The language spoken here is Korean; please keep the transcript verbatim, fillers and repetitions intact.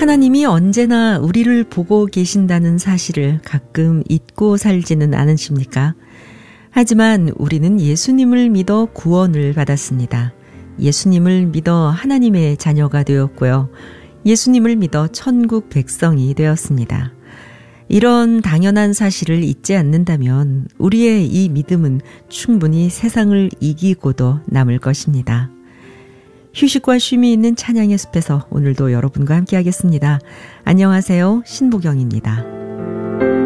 하나님이 언제나 우리를 보고 계신다는 사실을 가끔 잊고 살지는 않으십니까? 하지만 우리는 예수님을 믿어 구원을 받았습니다. 예수님을 믿어 하나님의 자녀가 되었고요. 예수님을 믿어 천국 백성이 되었습니다. 이런 당연한 사실을 잊지 않는다면 우리의 이 믿음은 충분히 세상을 이기고도 남을 것입니다. 휴식과 쉼이 있는 찬양의 숲에서 오늘도 여러분과 함께 하겠습니다. 안녕하세요. 신보경입니다.